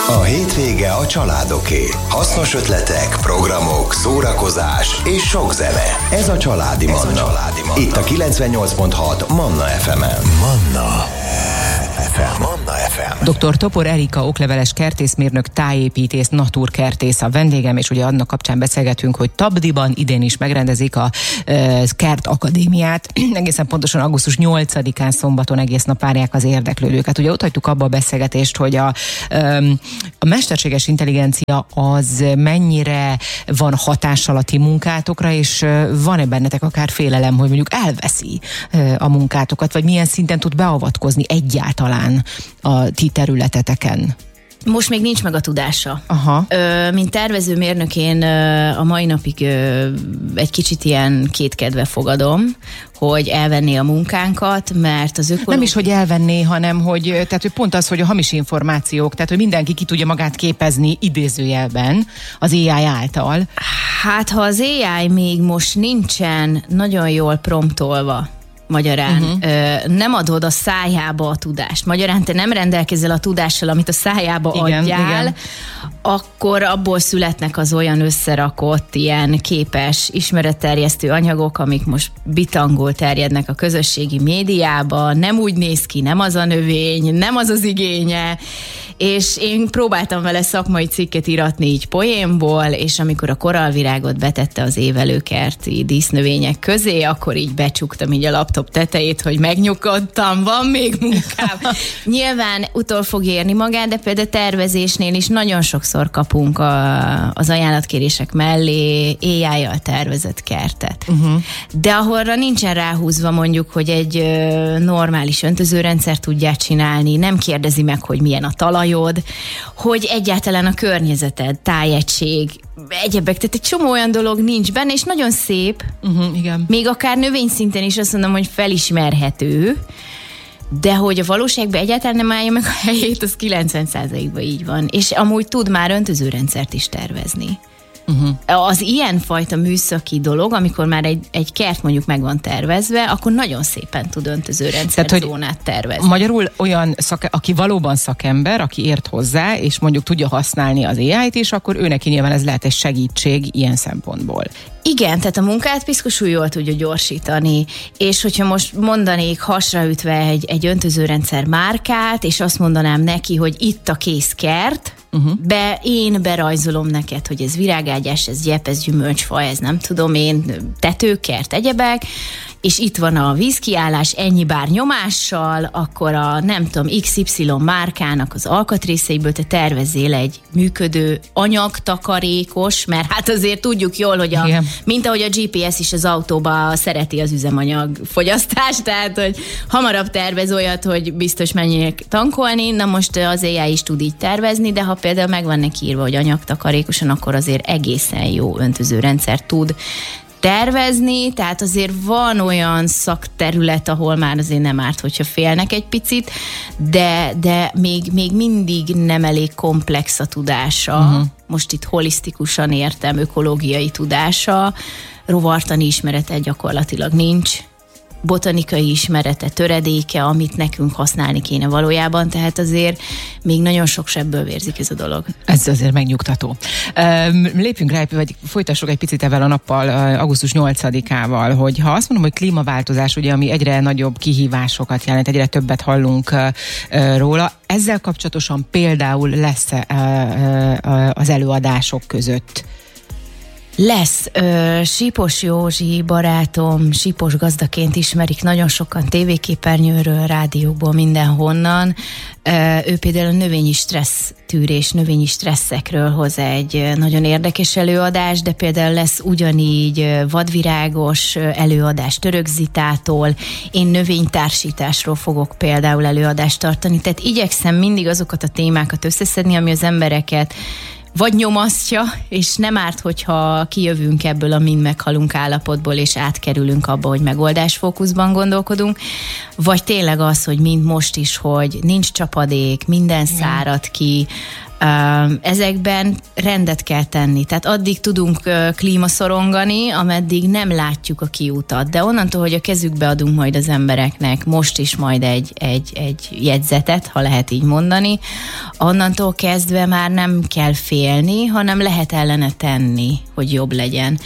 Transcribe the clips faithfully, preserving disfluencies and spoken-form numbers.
A hétvége a családoké. Hasznos ötletek, programok, szórakozás és sok zene. Ez a Családi Manna. Ez a Családi Manna. Itt a kilencvennyolc pont hat Manna ef emen. Manna ef em. Manna ef em. doktor Topor Erika okleveles kertészmérnök, tájépítész, naturkertész a vendégem, és ugye annak kapcsán beszélgetünk, hogy Tabdiban idén is megrendezik a uh, Kert Akadémiát. Egészen pontosan augusztus nyolcadikán szombaton egész nap várják az érdeklődőket. Ugye ott hagytuk abba a beszélgetést, hogy a, um, a mesterséges intelligencia az mennyire van hatással a ti munkátokra, és uh, van-e bennetek akár félelem, hogy mondjuk elveszi uh, a munkátokat, vagy milyen szinten tud beavatkozni egyáltalán a ti területeteken? Most még nincs meg a tudása. Aha. Ö, mint tervezőmérnök én ö, a mai napig ö, egy kicsit ilyen kétkedve fogadom, hogy elvenné a munkánkat, mert az ökológia... Nem is, hogy elvenné, hanem hogy, tehát, hogy pont az, hogy a hamis információk, tehát, hogy mindenki ki tudja magát képezni idézőjelben az á i által. Hát, ha az á i még most nincsen nagyon jól promptolva, magyarán uh-huh. ö, nem adod a szájába a tudást. Magyarán te nem rendelkezel a tudással, amit a szájába igen, adjál, igen. Akkor abból születnek az olyan összerakott, ilyen képes, ismeretterjesztő anyagok, amik most bitangul terjednek a közösségi médiába, nem úgy néz ki, nem az a növény, nem az az igénye, és én próbáltam vele szakmai cikket íratni így poénból, és amikor a korallvirágot betette az évelőkerti dísznövények közé, akkor így becsuktam így a laptop tetejét, hogy megnyugodtam, van még munkám. Nyilván utol fog érni magát, de például tervezésnél is nagyon sokszor kapunk a, az ajánlatkérések mellé á i-jal tervezett kertet. Uh-huh. De ahorra nincsen ráhúzva mondjuk, hogy egy ö, normális öntözőrendszer tudják csinálni, nem kérdezi meg, hogy milyen a talajod, hogy egyáltalán a környezeted, tájegység, egyebek, tehát egy csomó olyan dolog nincs benne, és nagyon szép. Uh-huh, igen. Még akár növényszinten is azt mondom, hogy felismerhető, de hogy a valóságban egyáltalán nem állja meg a helyét, az kilencven százalékban így van. És amúgy tud már öntözőrendszert is tervezni. Uh-huh. Az ilyenfajta műszaki dolog, amikor már egy, egy kert mondjuk meg van tervezve, akkor nagyon szépen tud öntözőrendszer Tehát, zónát tervezni. Magyarul olyan, szake, aki valóban szakember, aki ért hozzá, és mondjuk tudja használni az á i-t is, akkor ő neki nyilván ez lehet egy segítség ilyen szempontból. Igen, tehát a munkát piszkosul jól tudja gyorsítani, és hogyha most mondanék hasraütve egy, egy öntözőrendszer márkát, és azt mondanám neki, hogy itt a kész kert, uh-huh. be, én berajzolom neked, hogy ez virágágyás, ez gyep, ez gyümölcsfa, ez nem tudom én, tetőkert, egyebek, és itt van a vízkiállás ennyi bár nyomással, akkor a nem tudom, iksz ipszilon márkának az alkatrészeiből te tervezzél egy működő anyagtakarékos, mert hát azért tudjuk jól, hogy a, mint ahogy a gé pé es is az autóba szereti az üzemanyag fogyasztást, tehát hogy hamarabb tervez olyat, hogy biztos menjék tankolni, na most az á i is tud így tervezni, de ha például meg van neki írva, hogy anyagtakarékosan, akkor azért egészen jó öntözőrendszer tud tervezni, tehát azért van olyan szakterület, ahol már azért nem árt, hogyha félnek egy picit, de, de még, még mindig nem elég komplex a tudása. Uh-huh. Most itt holisztikusan értem, ökológiai tudása, rovartani ismerete gyakorlatilag nincs, botanikai ismerete, töredéke, amit nekünk használni kéne valójában, tehát azért még nagyon sok sebből vérzik ez a dolog. Ez azért megnyugtató. Lépjünk rá, vagy folytassuk egy picit ezzel a nappal, augusztus nyolcadikával, hogy ha azt mondom, hogy klímaváltozás, ugye, ami egyre nagyobb kihívásokat jelent, egyre többet hallunk róla, ezzel kapcsolatosan például lesz az előadások között? Lesz. Ö, Sipos Józsi barátom, Sipos gazdaként ismerik nagyon sokan tévéképernyőről, rádiókból, mindenhonnan. Ö, ő például a növényi stressz tűrés, növényi stresszekről hoz egy nagyon érdekes előadás, de például lesz ugyanígy vadvirágos előadás Török Zitától. Én növénytársításról fogok például előadást tartani, tehát igyekszem mindig azokat a témákat összeszedni, ami az embereket vagy nyomasztja, és nem árt, hogyha kijövünk ebből a mind meghalunk állapotból, és átkerülünk abba, hogy megoldásfókuszban gondolkodunk, vagy tényleg az, hogy mind most is, hogy nincs csapadék, minden szárad ki, Ezekben rendet kell tenni. Tehát addig tudunk klímaszorongani, ameddig nem látjuk a kiutat. De onnantól, hogy a kezükbe adunk majd az embereknek most is majd egy, egy, egy jegyzetet, ha lehet így mondani, onnantól kezdve már nem kell félni, hanem lehet ellene tenni, hogy jobb legyen.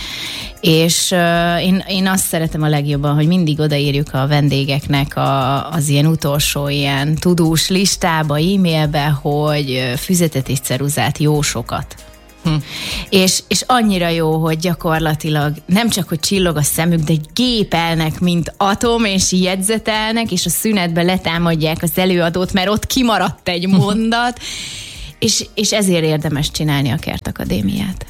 És uh, én, én azt szeretem a legjobban, hogy mindig odaírjuk a vendégeknek a, az ilyen utolsó ilyen tudós listába, e-mailbe, hogy füzetet és ceruzát, jó sokat. Hm. És, és annyira jó, hogy gyakorlatilag nem csak, hogy csillog a szemük, de gépelnek, mint atom, és jegyzetelnek, és a szünetbe letámadják az előadót, mert ott kimaradt egy mondat, és, és ezért érdemes csinálni a Kertakadémiát.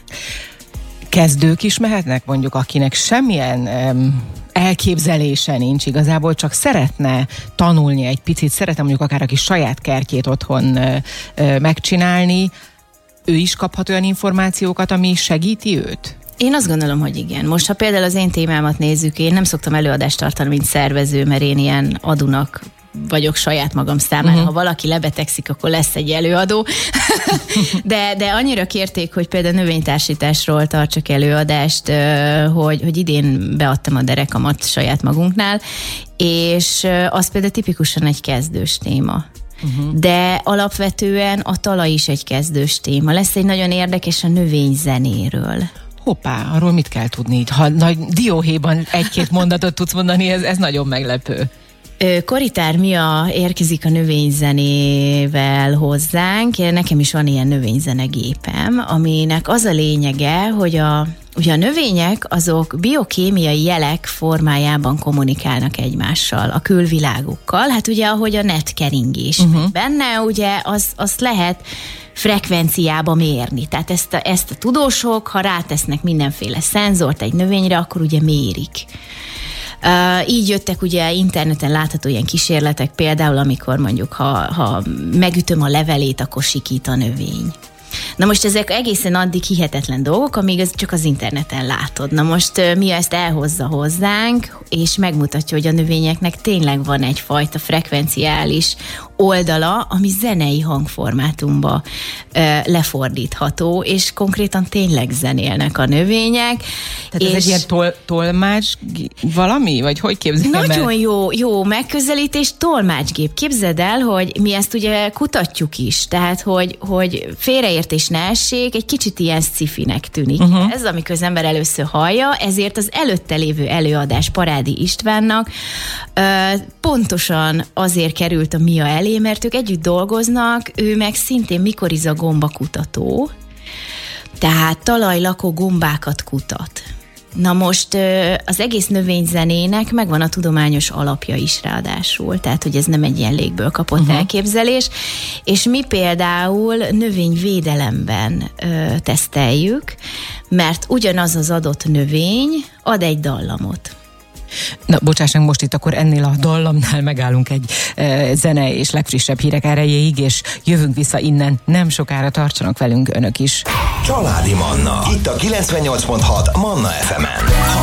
Kezdők is mehetnek, mondjuk, akinek semmilyen um, elképzelése nincs igazából, csak szeretne tanulni egy picit, szeretne mondjuk akár aki saját kertjét otthon uh, uh, megcsinálni, ő is kaphat olyan információkat, ami segíti őt? Én azt gondolom, hogy igen. Most, ha például az én témámat nézzük, én nem szoktam előadást tartani, mint szervező, mert én ilyen adunak vagyok saját magam számára. Uh-huh. Ha valaki lebetegszik, akkor lesz egy előadó. de, de annyira kérték, hogy például növénytársításról tartsak előadást, hogy, hogy idén beadtam a derekamat saját magunknál, és az például tipikusan egy kezdős téma. Uh-huh. De alapvetően a talaj is egy kezdős téma. Lesz egy nagyon érdekes a növényzenéről. Hoppá, arról mit kell tudni? Ha nagy dióhéjban egy-két mondatot tudsz mondani, ez, ez nagyon meglepő. Koritár Mia érkezik a növényzenével hozzánk. Nekem is van ilyen növényzenegépem, aminek az a lényege, hogy a, ugye a növények azok biokémiai jelek formájában kommunikálnak egymással, a külvilágukkal. Hát ugye, ahogy a netkeringés uh-huh. benne, ugye az, azt lehet frekvenciába mérni. Tehát ezt a, ezt a tudósok, ha rátesznek mindenféle szenzort egy növényre, akkor ugye mérik. Uh, így jöttek ugye interneten látható ilyen kísérletek, például amikor mondjuk, ha, ha megütöm a levelét, akkor sikít a növény. Na most ezek egészen addig hihetetlen dolgok, amíg ez csak az interneten látod. Na most uh, mi ezt elhozza hozzánk, és megmutatja, hogy a növényeknek tényleg van egyfajta frekvenciális oldala, ami zenei hangformátumba ö, lefordítható, és konkrétan tényleg zenélnek a növények. Tehát és ez egy ilyen tol, tolmács valami? Vagy hogy képzelem el? Nagyon jó, jó megközelítés, tolmácsgép. Képzeld el, hogy mi ezt ugye kutatjuk is, tehát hogy, hogy félreértés ne essék, egy kicsit ilyen sci-finek tűnik uh-huh. ez, amikor az ember először hallja, ezért az előtte lévő előadás Parádi Istvánnak ö, pontosan azért került a Mia elé, mert ők együtt dolgoznak, ő meg szintén mikoriza gombakutató, tehát talajlakó gombákat kutat. Na most az egész növényzenének megvan a tudományos alapja is ráadásul, tehát hogy ez nem egy ilyen légből kapott uh-huh. elképzelés, és mi például növényvédelemben ö, teszteljük, mert ugyanaz az adott növény ad egy dallamot. Na, bocsássunk, most itt akkor ennél a dallamnál megállunk egy e, zene és legfrissebb hírek erejéig, és jövünk vissza innen. Nem sokára, tartsanak velünk önök is. Családi Manna. Itt a kilencvennyolc pont hat Manna ef emen.